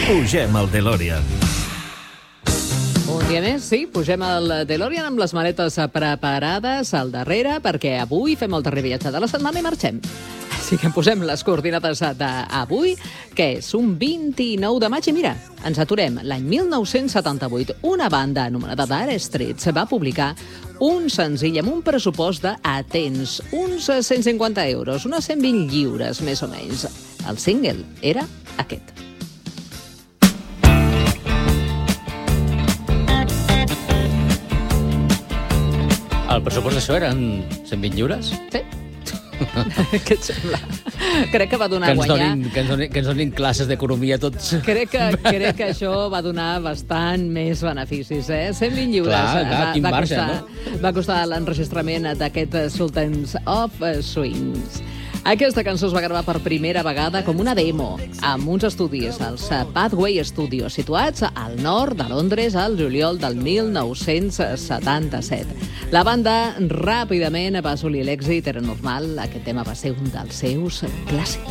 Pugem al DeLorean. Un dia més, sí, pugem al DeLorean amb les maletes preparades al darrere perquè avui fem el darrer viatge de la setmana i marxem. Així que posem les coordinades d'avui, que és un 29 de maig. I mira, ens aturem. L'any 1978, una banda anomenada Dire Straits va publicar un senzill amb un pressupost de, atents, uns 150 euros, unes 120 lliures, més o menys. El single era aquest. El pressupost d'això eren 120 lliures? Sí. Què et sembla? Crec que va donar a guanyar... Que ens donin classes d'economia tots. Crec que això va donar bastant més beneficis, 120 lliures. Clar, quin marge, no? Va costar l'enregistrament d'aquest Sultans of Swings. Aquesta cançó es va gravar per primera vegada com una demo amb uns estudis, els Pathway Studios, situats al nord de Londres al juliol del 1977. La banda ràpidament va assolir l'èxit, era normal, aquest tema va ser un dels seus clàssics.